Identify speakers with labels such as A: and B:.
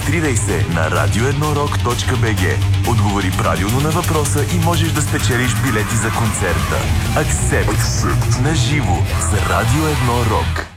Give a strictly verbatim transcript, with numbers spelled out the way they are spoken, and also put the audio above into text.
A: Регистрирай се на радио едно рок точка би джи. Отговори правилно на въпроса и можеш да спечелиш билети за концерта Accept на живо за Радио едно Рок.